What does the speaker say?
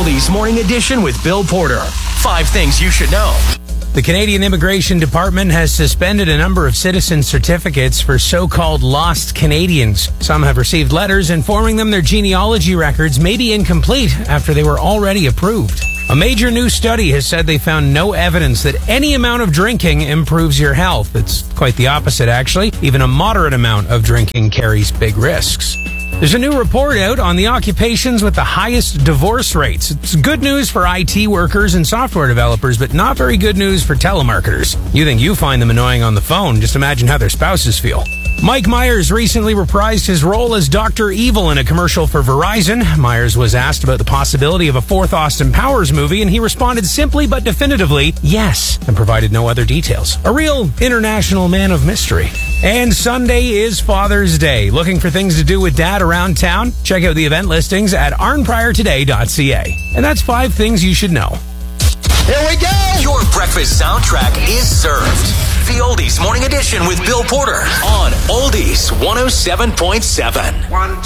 Oldies Morning Edition with Bill Porter. 5 things you should know. The Canadian Immigration Department has suspended a number of citizen certificates for so-called lost Canadians. Some have received letters informing them their genealogy records may be incomplete after they were already approved. A major new study has said they found no evidence that any amount of drinking improves your health. It's quite the opposite, actually. Even a moderate amount of drinking carries big risks. There's a new report out on the occupations with the highest divorce rates. It's good news for IT workers and software developers, but not very good news for telemarketers. You think you find them annoying on the phone, just imagine how their spouses feel. Mike Myers recently reprised his role as Dr. Evil in a commercial for Verizon. Myers was asked about the possibility of a 4th Austin Powers movie, and he responded simply but definitively, yes, and provided no other details. A real international man of mystery. And Sunday is Father's Day. Looking for things to do with Dad around town? Check out the event listings at arnpriortoday.ca. And that's 5 things you should know. Here we go! Your breakfast soundtrack is served. The Oldies Morning Edition with Bill Porter on Oldies 107.7.